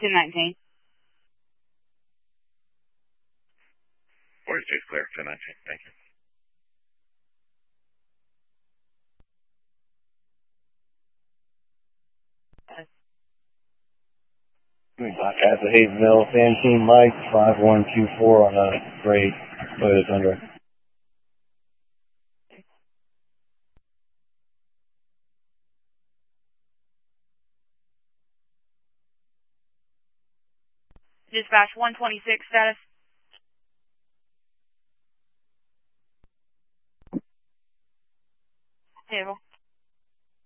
1019. 42 is clear, 1019. Thank you. At the Hayesville, Santine Mike, 5124 on a gray Toyota Tundra. Dispatch 126 status. Table.